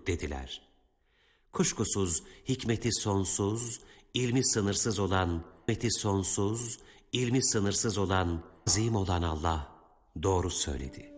dediler. Kuşkusuz hikmeti sonsuz, ilmi sınırsız olan, azim olan Allah doğru söyledi.